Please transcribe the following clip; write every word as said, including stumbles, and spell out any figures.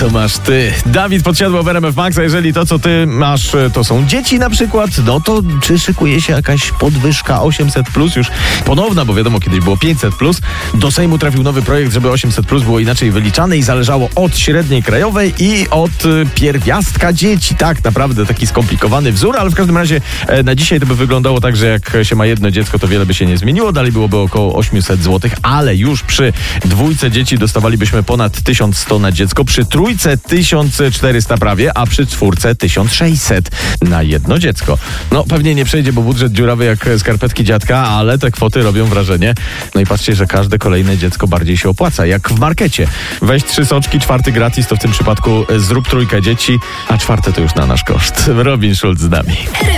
co masz ty. Dawid Podsiadło w R M F Max, a jeżeli to, co ty masz, to są dzieci na przykład, no to czy szykuje się jakaś podwyżka osiemset plus, już ponowna, bo wiadomo, kiedyś było pięćset plus. Do Sejmu trafił nowy projekt, żeby osiemset plus było inaczej wyliczane i zależało od średniej krajowej i od y, pierwiastka dzieci. Tak, naprawdę taki skomplikowany wzór, ale w każdym razie e, na dzisiaj to by wyglądało tak, że jak się ma jedno dziecko, to wiele by się nie zmieniło, dalej byłoby około osiemset złotych, ale już przy dwójce dzieci dostawalibyśmy ponad tysiąc sto na dziecko, przy trójce tysiąc czterysta prawie, a przy czwórce tysiąc sześćset na jedno dziecko. No pewnie nie przejdzie, bo budżet dziurawy jak skarpetki dziadka, ale te kwoty robią wrażenie. No i patrzcie, że każde kolejne dziecko bardziej się opłaca, jak w markecie. Weź trzy soczki, czwarty gratis, to w tym przypadku zrób trójkę dzieci, a czwarte to już na nasz koszt. Robin Schulz z nami.